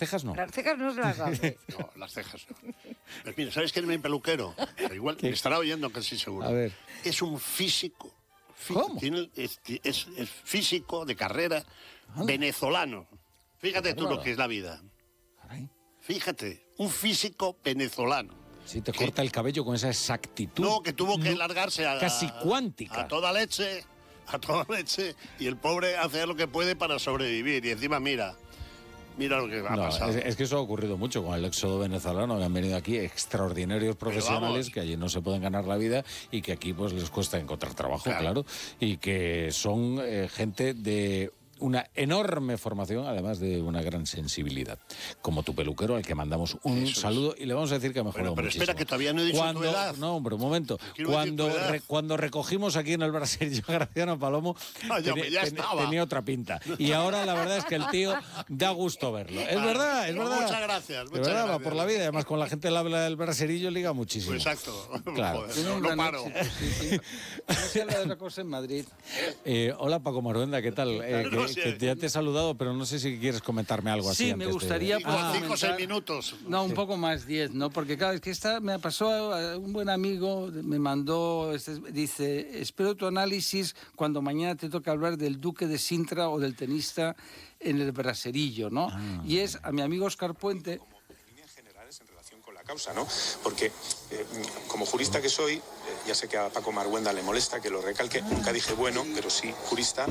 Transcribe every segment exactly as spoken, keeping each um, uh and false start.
cejas no. Las cejas no se las hace. No, las cejas no. Pues mira, ¿sabes quién es mi peluquero? Pero igual me estará oyendo, casi seguro. A ver. Es un físico. fí- ¿Cómo? tiene- es, es- es físico de carrera venezolano. Fíjate tú lo que es la vida. Caray. Fíjate, un físico venezolano. Si te ¿Qué? corta el cabello con esa exactitud. No, que tuvo que no, largarse a, casi a- cuántica. a toda leche, a toda leche, y el pobre hace lo que puede para sobrevivir. Y encima, mira, mira lo que ha No, pasado. es, es que eso ha ocurrido mucho con el éxodo venezolano, que han venido aquí extraordinarios profesionales vamos. que allí no se pueden ganar la vida y que aquí pues les cuesta encontrar trabajo, claro, Claro. y que son eh, gente de una enorme formación, además de una gran sensibilidad, como tu peluquero, al que mandamos un Eso es. saludo y le vamos a decir que ha mejorado Bueno, pero muchísimo. espera, que todavía no he dicho cuando, tu edad. No, hombre, un momento. Quiero decir Cuando, tu edad. re- cuando recogimos aquí en el Brasil yo a Graciano Palomo, Ah, ya- teni- ya ten- estaba. tenía otra pinta. Y ahora la verdad es que el tío da gusto verlo. Es Ah, verdad, es no, verdad. muchas gracias, De muchas verdad, va gracias. por la vida. Además, con la gente del habla del braserillo liga muchísimo. Pues exacto. Claro. Joder, Tiene no, un no gran paro. éxito, sí, sí. No se habla de otra cosa en Madrid. Eh, hola, Paco Maruenda, ¿qué tal? Eh, No que, sé. que ya te he saludado, pero no sé si quieres comentarme algo así. Sí, antes me de- gustaría Cinco, Ah, cinco o seis comentar- minutos. No, un poco más, diez, ¿no? Porque claro, es que esta me pasó, a un buen amigo me mandó, este, dice, espero tu análisis cuando mañana te toca hablar del Duque de Sintra o del tenista en el braserillo, ¿no? Ah. Y es a mi amigo Óscar Puente. Líneas generales en relación con la causa, ¿no? Porque eh, como jurista que soy, eh, ya sé que a Paco Marguenda le molesta que lo recalque, nunca dije bueno, pero sí jurista.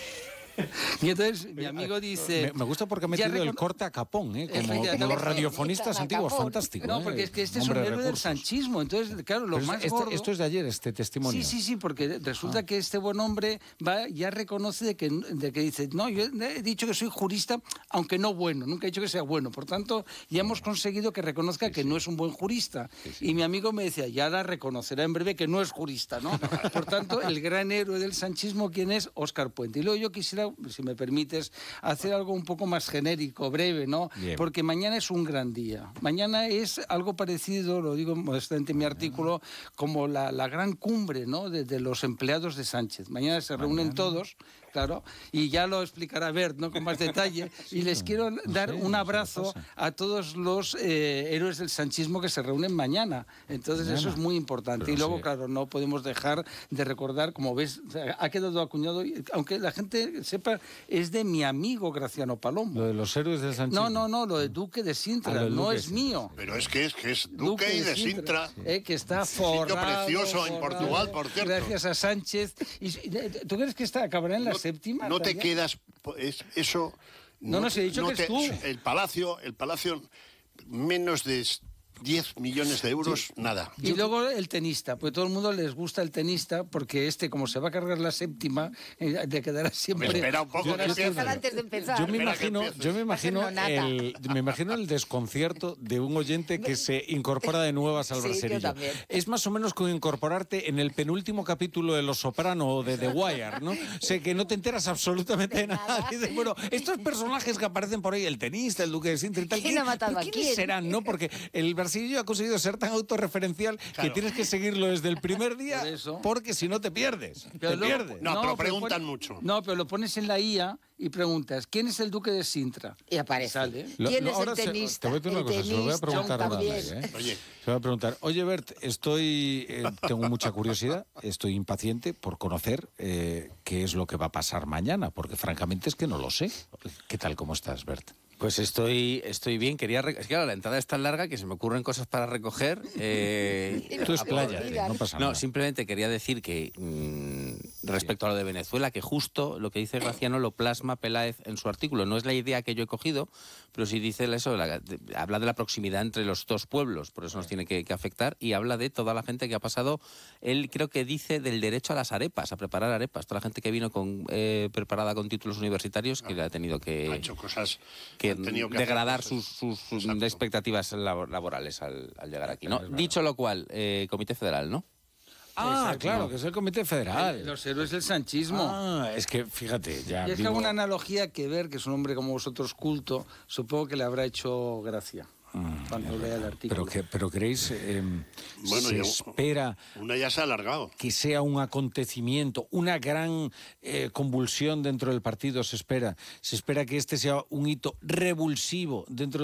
Y entonces mi amigo dice... Me, me gusta porque ha ya metido el recono- corte a capón, ¿eh? Como, Efectivamente. como los radiofonistas A antiguos, capón. fantástico. No, ¿eh? porque es que este es un Hombre de héroe del recursos. sanchismo. Entonces, claro, lo Pero más este- gordo... Esto es de ayer, este testimonio. Sí, sí, sí, porque resulta Ah. que este buen hombre va, ya reconoce de que, de que dice, no, yo he dicho que soy jurista, aunque no bueno, nunca he dicho que sea bueno. Por tanto, ya hemos conseguido que reconozca que no es un buen jurista. Y mi amigo me decía, ya la reconocerá en breve que no es jurista, ¿no? Por tanto, el gran héroe del sanchismo, ¿quién es? Óscar Puente. Y luego yo quisiera, si me permites, hacer algo un poco más genérico, breve, ¿no? Bien. Porque mañana es un gran día. Mañana es algo parecido, lo digo modestamente en mi artículo, como la, la gran cumbre, ¿no? de, de los empleados de Sánchez. Mañana se reúnen todos, claro, y ya lo explicará Bert, ¿no? Con más detalle. Y les quiero dar sé, un no sé qué abrazo pasa. a todos los eh, héroes del sanchismo que se reúnen mañana. Entonces Mañana. eso es muy importante. Pero y luego, sí. claro, no podemos dejar de recordar, como ves, o sea, ha quedado acuñado, aunque la gente sepa, es de mi amigo Graciano Palomo. Lo de los héroes del sanchismo. No, no, no, lo de Duque de Sintra, Ah, lo del no Duque de es Sintra, mío. Pero es que es que es Duque y de Sintra. Eh, que está Sitio forrado. precioso en forrado, Portugal, por cierto. Gracias a Sánchez. Y, y- ¿Tú crees que está, acabará en la No- séptima? No te todavía? quedas. es- eso. No, no, se ha dicho que es te- tú. El palacio, el palacio, menos de diez millones de euros, nada. Y luego el tenista, pues todo el mundo les gusta el tenista porque este, como se va a cargar la séptima, eh, te quedará siempre. Espera un poco, quedará que siempre- empiece. Antes de empezar. Yo me Espera que imagino, empiece. yo me imagino Va a ser nonata. el, me imagino el desconcierto de un oyente que se incorpora de nuevas al Sí, yo braserillo. también. Es más o menos como incorporarte en el penúltimo capítulo de Los Soprano o de The Wire, ¿no? O sea, que no te enteras absolutamente de nada. Dices, bueno, estos personajes que aparecen por ahí, el tenista, el Duque de Sintra y tal, ¿Quién ha matado ¿pero a ¿quiénes quién? serán, no? Porque el brasillo ha conseguido ser tan autorreferencial que Claro. tienes que seguirlo desde el primer día, Por eso. porque si no te pierdes. Pero te luego- pierdes. No, pero pero preguntan pon- mucho. No, pero lo pones en la I A y preguntas, ¿quién es el Duque de Sintra? Y aparece. Sale. Lo- ¿Quién lo- es el ahora se- tenista? te voy a decir una El cosa, se lo voy a tenista preguntar ahora también. al aire, ¿eh? Oye. Se va a preguntar, oye Bert, estoy, eh, tengo mucha curiosidad, estoy impaciente por conocer eh, qué es lo que va a pasar mañana, porque francamente es que no lo sé. ¿Qué tal, cómo estás, Bert? Pues estoy, estoy bien. Quería re- es que claro, la entrada es tan larga que se me ocurren cosas para recoger. eh, Tú a- expláyate, no pasa No, nada. simplemente quería decir que mm, respecto a lo de Venezuela, que justo lo que dice Graciano lo plasma Peláez en su artículo. No es la idea que yo he cogido, pero sí dice eso, la- de- habla de la proximidad entre los dos pueblos, por eso nos tiene que, que afectar, y habla de toda la gente que ha pasado. Él creo que dice del derecho a las arepas, a preparar arepas. Toda la gente que vino con, eh, preparada con títulos universitarios que le ha tenido que... Ha hecho cosas que han tenido que degradar hacer sus, cosas. sus, sus Exacto. expectativas labo- laborales al, al llegar aquí. ¿no? Dicho lo cual, eh, Comité Federal, ¿no? Ah, Exacto. claro, que es el Comité Federal. Los héroes del sanchismo. Ah, es que, fíjate, ya Y es que vivo- hago una analogía que ver, que es un hombre como vosotros culto, supongo que le habrá hecho gracia cuando lea el artículo. Pero, que, pero queréis, eh, Bueno, se yo- espera Una ya se ha alargado. que sea un acontecimiento, una gran eh, convulsión dentro del partido, se espera. Se espera que este sea un hito revulsivo dentro